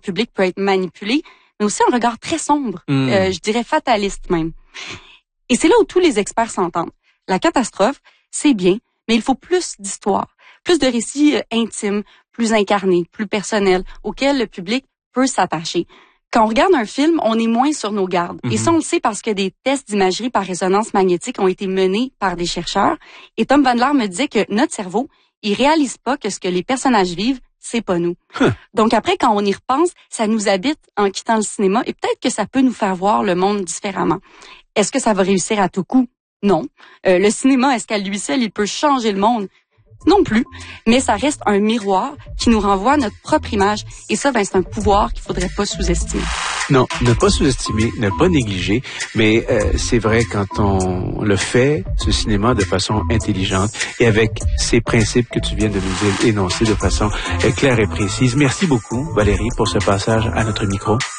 public peut être manipulé, mais aussi un regard très sombre, je dirais fataliste même. Et c'est là où tous les experts s'entendent. La catastrophe, c'est bien, mais il faut plus d'histoires, plus de récits intimes, plus incarnés, plus personnels, auxquels le public peut s'attacher. Quand on regarde un film, on est moins sur nos gardes. Et ça, on le sait parce que des tests d'imagerie par résonance magnétique ont été menés par des chercheurs. Et Tom Wendler me disait que notre cerveau, il réalise pas que ce que les personnages vivent, c'est pas nous. Donc après, quand on y repense, ça nous habite en quittant le cinéma et peut-être que ça peut nous faire voir le monde différemment. Est-ce que ça va réussir à tout coup? Non. Le cinéma, est-ce qu'à lui seul, il peut changer le monde? Non plus. Mais ça reste un miroir qui nous renvoie à notre propre image. Et ça, c'est un pouvoir qu'il faudrait pas sous-estimer. Non, ne pas sous-estimer, ne pas négliger, mais c'est vrai quand on le fait, ce cinéma, de façon intelligente et avec ces principes que tu viens de nous énoncer de façon claire et précise. Merci beaucoup, Valérie, pour ce passage à notre micro.